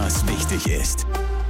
was wichtig ist.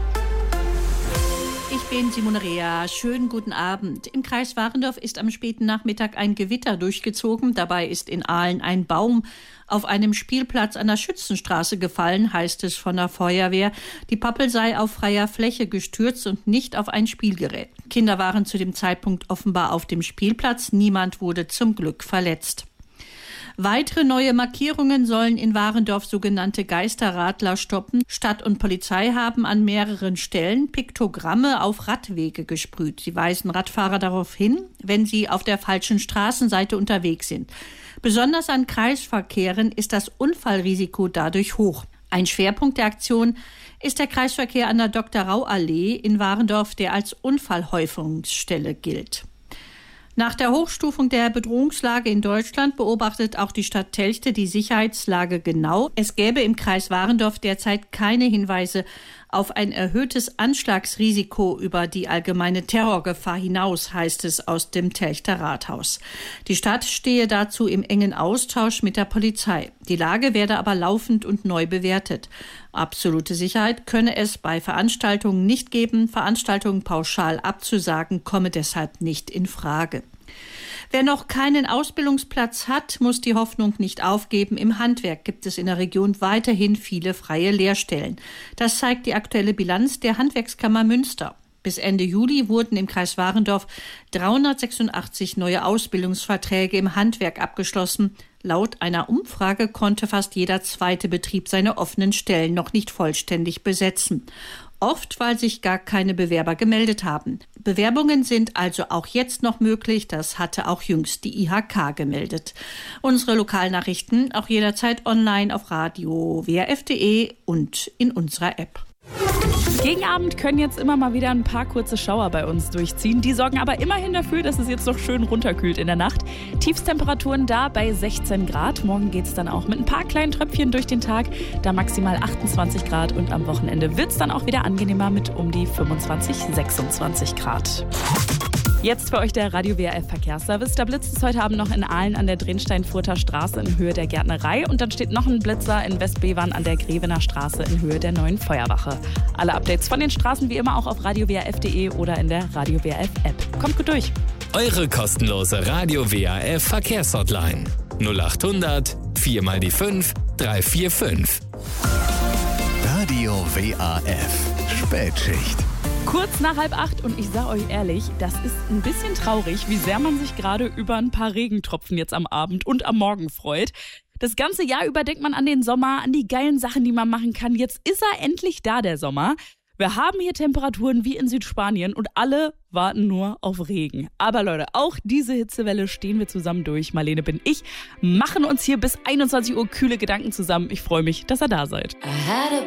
Ich bin Simone Rea. Schönen guten Abend. Im Kreis Warendorf ist am späten Nachmittag ein Gewitter durchgezogen. Dabei ist in Ahlen ein Baum auf einem Spielplatz an der Schützenstraße gefallen, heißt es von der Feuerwehr. Die Pappel sei auf freier Fläche gestürzt und nicht auf ein Spielgerät. Kinder waren zu dem Zeitpunkt offenbar auf dem Spielplatz. Niemand wurde zum Glück verletzt. Weitere neue Markierungen sollen in Warendorf sogenannte Geisterradler stoppen. Stadt und Polizei haben an mehreren Stellen Piktogramme auf Radwege gesprüht. Sie weisen Radfahrer darauf hin, wenn sie auf der falschen Straßenseite unterwegs sind. Besonders an Kreisverkehren ist das Unfallrisiko dadurch hoch. Ein Schwerpunkt der Aktion ist der Kreisverkehr an der Dr.-Rau-Allee in Warendorf, der als Unfallhäufungsstelle gilt. Nach der Hochstufung der Bedrohungslage in Deutschland beobachtet auch die Stadt Telchte die Sicherheitslage genau. Es gäbe im Kreis Warendorf derzeit keine Hinweise auf ein erhöhtes Anschlagsrisiko über die allgemeine Terrorgefahr hinaus, heißt es aus dem Telchter Rathaus. Die Stadt stehe dazu im engen Austausch mit der Polizei. Die Lage werde aber laufend und neu bewertet. Absolute Sicherheit könne es bei Veranstaltungen nicht geben. Veranstaltungen pauschal abzusagen, komme deshalb nicht in Frage. Wer noch keinen Ausbildungsplatz hat, muss die Hoffnung nicht aufgeben. Im Handwerk gibt es in der Region weiterhin viele freie Lehrstellen. Das zeigt die aktuelle Bilanz der Handwerkskammer Münster. Bis Ende Juli wurden im Kreis Warendorf 386 neue Ausbildungsverträge im Handwerk abgeschlossen. Laut einer Umfrage konnte fast jeder zweite Betrieb seine offenen Stellen noch nicht vollständig besetzen. Oft, weil sich gar keine Bewerber gemeldet haben. Bewerbungen sind also auch jetzt noch möglich. Das hatte auch jüngst die IHK gemeldet. Unsere Lokalnachrichten auch jederzeit online auf Radio WRF.de und in unserer App. Gegen Abend können jetzt immer mal wieder ein paar kurze Schauer bei uns durchziehen. Die sorgen aber immerhin dafür, dass es jetzt noch schön runterkühlt in der Nacht. Tiefstemperaturen da bei 16 Grad. Morgen geht es dann auch mit ein paar kleinen Tröpfchen durch den Tag. Da maximal 28 Grad. Und am Wochenende wird es dann auch wieder angenehmer mit um die 25, 26 Grad. Jetzt für euch der Radio WRF Verkehrsservice. Da blitzt es heute Abend noch in Ahlen an der Drensteinfurter Straße in Höhe der Gärtnerei. Und dann steht noch ein Blitzer in Westbevern an der Grevener Straße in Höhe der neuen Feuerwache. Alle Updates von den Straßen wie immer auch auf radiowrf.de oder in der Radio WRF App. Kommt gut durch. Eure kostenlose Radio WRF Verkehrshotline 0800 4 mal die 5 345. Radio WRF Spätschicht. Kurz nach 7:30 und ich sage euch ehrlich, das ist ein bisschen traurig, wie sehr man sich gerade über ein paar Regentropfen jetzt am Abend und am Morgen freut. Das ganze Jahr über denkt man an den Sommer, an die geilen Sachen, die man machen kann. Jetzt ist er endlich da, der Sommer. Wir haben hier Temperaturen wie in Südspanien und alle warten nur auf Regen. Aber Leute, auch diese Hitzewelle stehen wir zusammen durch. Marlene bin ich, machen uns hier bis 21 Uhr kühle Gedanken zusammen. Ich freue mich, dass ihr da seid.